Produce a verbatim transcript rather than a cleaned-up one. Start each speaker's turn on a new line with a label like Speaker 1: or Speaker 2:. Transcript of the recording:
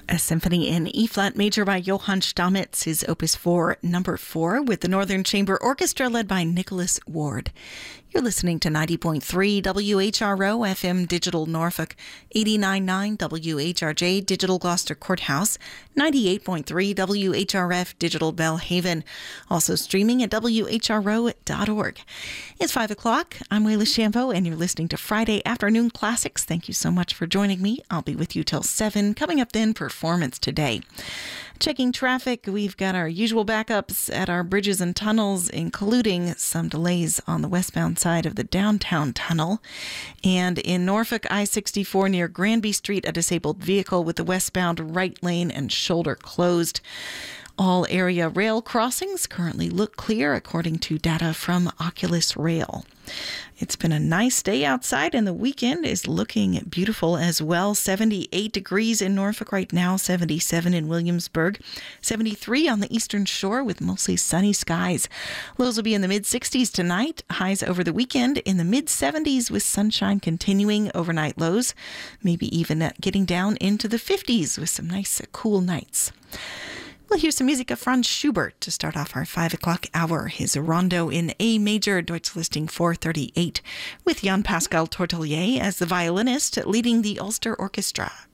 Speaker 1: A symphony in E-flat major by Johann Stamitz, his Opus four, number four, with the Northern Chamber Orchestra led by Nicholas Ward. You're listening to ninety point three W H R O F M Digital Norfolk, eighty-nine point nine W H R J Digital Gloucester Courthouse, ninety-eight point three W H R F Digital Belhaven. Also streaming at W H R O dot org. It's five o'clock. I'm Wayla Shambo, and you're listening to Friday Afternoon Classics. Thank you so much for joining me. I'll be with you till seven. Coming up then, Performance Today. Checking traffic, we've got our usual backups at our bridges and tunnels, including some delays on the westbound side of the downtown tunnel. And in Norfolk, I sixty-four near Granby Street, a disabled vehicle with the westbound right lane and shoulder closed. All area rail crossings currently look clear, according to data from Oculus Rail. It's been a nice day outside, and the weekend is looking beautiful as well. seventy-eight degrees in Norfolk right now, seventy-seven in Williamsburg, seventy-three on the eastern shore with mostly sunny skies. Lows will be in the mid-sixties tonight, highs over the weekend in the mid-seventies with sunshine continuing, overnight lows, maybe even getting down into the fifties with some nice cool nights. We'll hear some music of Franz Schubert to start off our five o'clock hour. His Rondo in A major, Deutsch Listing four thirty-eight, with Jan Pascal Tortelier as the violinist leading the Ulster Orchestra.